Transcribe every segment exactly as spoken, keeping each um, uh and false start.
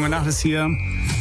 junge Nacht ist hier.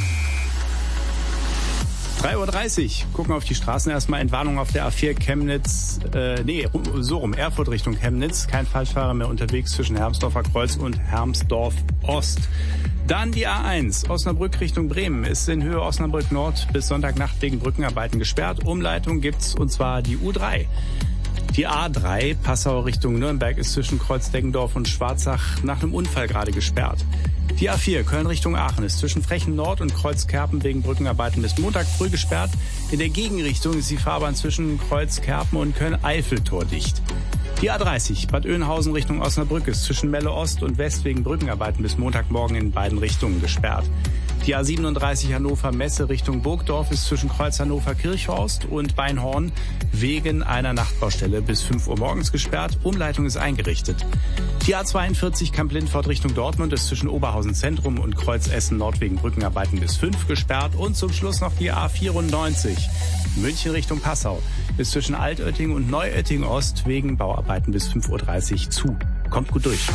drei Uhr dreißig. Gucken auf die Straßen. Erstmal Entwarnung auf der A vier Chemnitz, äh, nee, so rum, Erfurt Richtung Chemnitz. Kein Falschfahrer mehr unterwegs zwischen Hermsdorfer Kreuz und Hermsdorf Ost. Dann die A eins, Osnabrück Richtung Bremen, ist in Höhe Osnabrück Nord bis Sonntagnacht wegen Brückenarbeiten gesperrt. Umleitung gibt's, und zwar die U drei. Die A drei, Passau Richtung Nürnberg, ist zwischen Kreuz Deggendorf und Schwarzach nach einem Unfall gerade gesperrt. Die A vier, Köln Richtung Aachen, ist zwischen Frechen Nord und Kreuz Kerpen wegen Brückenarbeiten bis Montag früh gesperrt. In der Gegenrichtung ist die Fahrbahn zwischen Kreuz Kerpen und Köln-Eifel tordicht. Die A dreißig, Bad Oeynhausen Richtung Osnabrück, ist zwischen Melle Ost und West wegen Brückenarbeiten bis Montagmorgen in beiden Richtungen gesperrt. Die A siebenunddreißig Hannover Messe Richtung Burgdorf ist zwischen Kreuz Hannover Kirchhorst und Beinhorn wegen einer Nachtbaustelle bis fünf Uhr morgens gesperrt. Umleitung ist eingerichtet. Die A zweiundvierzig Kamp-Lindfort Richtung Dortmund ist zwischen Oberhausen Zentrum und Kreuz Essen Nord wegen Brückenarbeiten bis fünf gesperrt. Und zum Schluss noch die A vierundneunzig München Richtung Passau ist zwischen Altötting und Neuötting Ost wegen Bauarbeiten bis fünf Uhr dreißig zu. Kommt gut durch.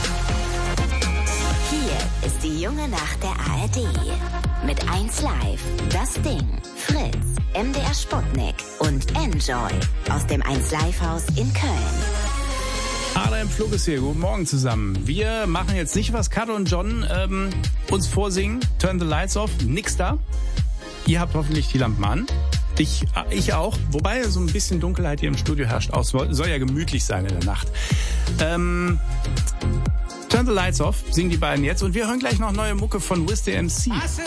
Hier ist die junge Nacht der A R D. Mit eins Live, Das Ding, Fritz, M D R Sputnik und Enjoy aus dem eins Live Haus in Köln. Ada im Flug ist hier. Guten Morgen zusammen. Wir machen jetzt nicht, was Kat und John ähm, uns vorsingen. Turn the lights off. Nix da. Ihr habt hoffentlich die Lampen an. Ich, ich auch. Wobei so ein bisschen Dunkelheit hier im Studio herrscht. Auch soll ja gemütlich sein in der Nacht. Ähm... Turn the Lights Off, singen die beiden jetzt. Und wir hören gleich noch neue Mucke von Wiz D M C.